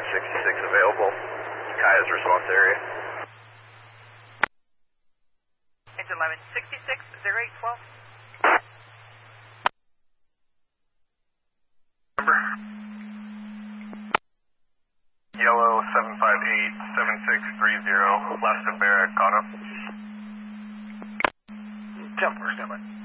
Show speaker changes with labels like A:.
A: 1166 available. Kaya's response area.
B: Engine 1166, 0812.
A: Number? Yellow 758-7630, left of Barrack, Auto.
C: 10-4, stand by.